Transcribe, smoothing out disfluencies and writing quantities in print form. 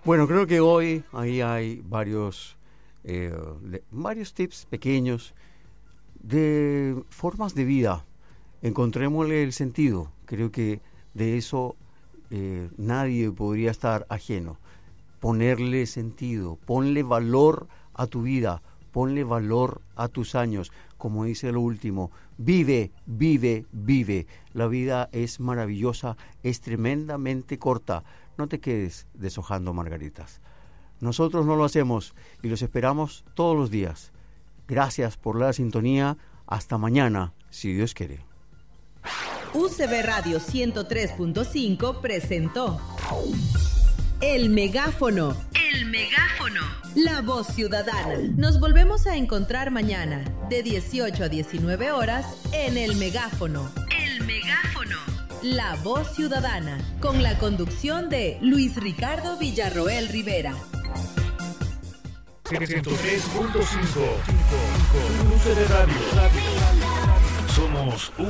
Bueno, creo que hoy ahí hay varios tips pequeños de formas de vida. Encontrémosle el sentido. Creo que de eso nadie podría estar ajeno. Ponerle sentido, ponle valor a tu vida, ponle valor a tus años. Como dice lo último, vive, vive, vive. La vida es maravillosa, es tremendamente corta. No te quedes deshojando margaritas. Nosotros no lo hacemos y los esperamos todos los días. Gracias por la sintonía. Hasta mañana, si Dios quiere. UCB Radio 103.5 presentó El Megáfono. El Megáfono. La voz ciudadana. Nos volvemos a encontrar mañana de 18 a 19 horas en El Megáfono. El Megáfono. La voz ciudadana. Con la conducción de Luis Ricardo Villarroel Rivera. 103.5 UCB Radio. Somos